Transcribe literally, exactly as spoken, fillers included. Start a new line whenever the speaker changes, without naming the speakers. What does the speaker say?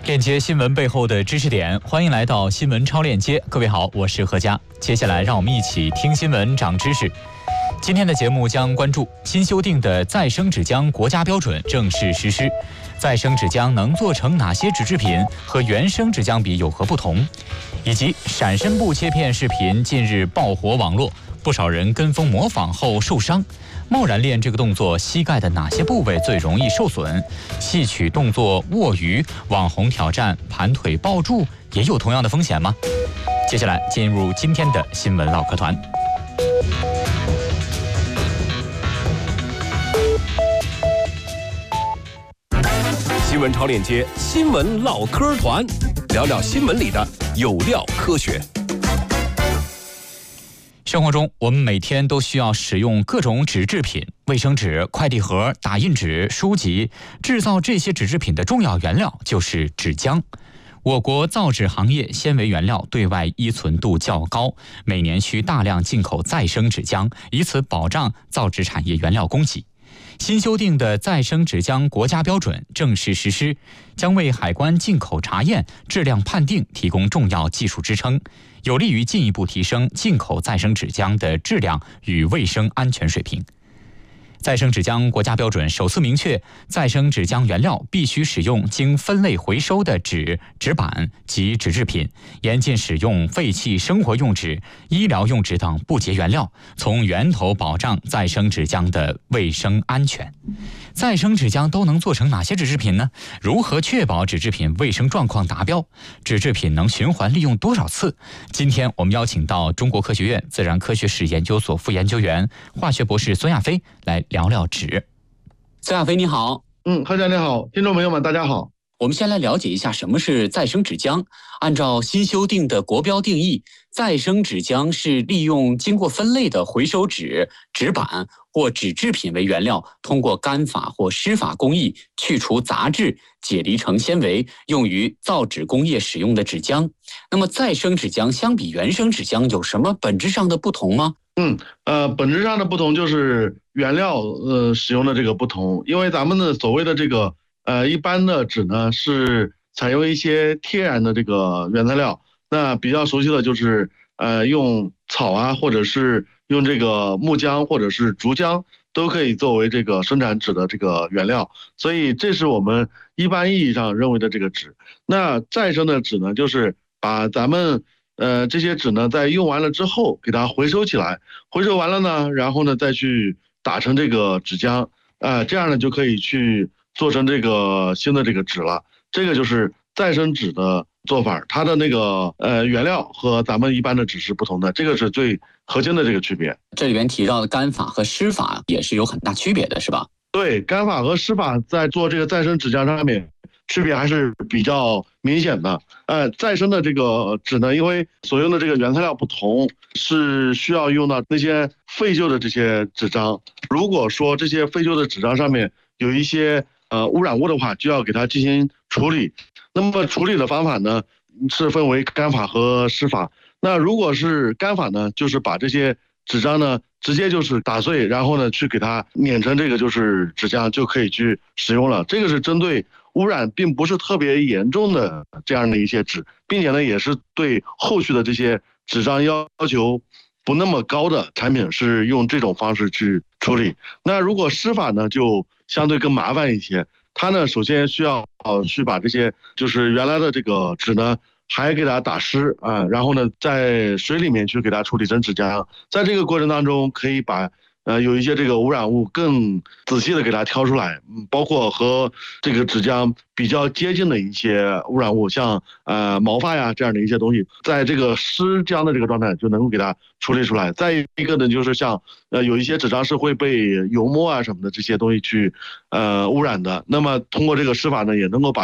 链接新闻背后的知识点，欢迎来到新闻超链接。各位好，我是何佳。接下来让我们一起听新闻长知识。今天的节目将关注新修订的再生纸浆国家标准正式实施，再生纸浆能做成哪些纸制品，和原生纸浆比有何不同，以及闪身布切片视频近日爆火网络，不少人跟风模仿后受伤。贸然练这个动作，膝盖的哪些部位最容易受损？戏曲动作卧鱼，网红挑战盘腿抱柱，也有同样的风险吗？接下来进入今天的新闻唠嗑团。
新闻超链接，新闻唠嗑团，聊聊新闻里的有料科学。
生活中，我们每天都需要使用各种纸制品，卫生纸、快递盒、打印纸、书籍。制造这些纸制品的重要原料就是纸浆。我国造纸行业纤维原料对外依存度较高，每年需大量进口再生纸浆，以此保障造纸产业原料供给。新修订的再生纸浆国家标准正式实施，将为海关进口查验、质量判定提供重要技术支撑，有利于进一步提升进口再生纸浆的质量与卫生安全水平。再生纸浆国家标准首次明确，再生纸浆原料必须使用经分类回收的纸、纸板及纸制品，严禁使用废弃生活用纸、医疗用纸等不洁原料，从源头保障再生纸浆的卫生安全。再生纸浆都能做成哪些纸制品呢？如何确保纸制品卫生状况达标？纸制品能循环利用多少次？今天我们邀请到中国科学院自然科学史研究所副研究员、化学博士孙亚飞来聊聊纸。孙亚飞你好。
嗯，何家你好，听众朋友们大家好。
我们先来了解一下什么是再生纸浆。按照新修订的国标定义，再生纸浆是利用经过分类的回收纸、纸板或纸制品为原料，通过干法或湿法工艺去除杂质，解离成纤维，用于造纸工业使用的纸浆。那么再生纸浆相比原生纸浆有什么本质上的不同吗？
嗯，呃，本质上的不同就是原料呃使用的这个不同，因为咱们的所谓的这个呃一般的纸呢是采用一些天然的这个原材料，那比较熟悉的就是呃用草啊，或者是用这个木浆或者是竹浆都可以作为这个生产纸的这个原料，所以这是我们一般意义上认为的这个纸。那再生的纸呢，就是把咱们呃这些纸呢在用完了之后给它回收起来，回收完了呢，然后呢再去打成这个纸浆，呃这样呢就可以去做成这个新的这个纸了。这个就是再生纸的做法，它的那个呃原料和咱们一般的纸是不同的，这个是最核心的这个区别。
这里面提到的干法和湿法也是有很大区别的，是吧？
对，干法和湿法在做这个再生纸浆上面区别还是比较明显的。呃，再生的这个纸呢，因为所用的这个原材料不同，是需要用到那些废旧的这些纸张。如果说这些废旧的纸张上面有一些呃污染物的话，就要给它进行处理。那么处理的方法呢，是分为干法和湿法。那如果是干法呢，就是把这些纸张呢直接就是打碎，然后呢去给它碾成这个就是纸浆，就可以去使用了。这个是针对污染并不是特别严重的这样的一些纸，并且呢也是对后续的这些纸张要求不那么高的产品是用这种方式去处理。那如果湿法呢就相对更麻烦一些，它呢首先需要去把这些就是原来的这个纸呢还给它打湿啊，然后呢在水里面去给它处理成纸浆，在这个过程当中可以把呃有一些这个污染物更仔细的给它挑出来，包括和这个纸浆比较接近的一些污染物，像呃毛发呀这样的一些东西，在这个湿浆的这个状态就能够给它处理出来。再一个呢，就是像呃有一些纸张是会被油墨啊什么的这些东西去呃污染的，那么通过这个湿法呢，也能够把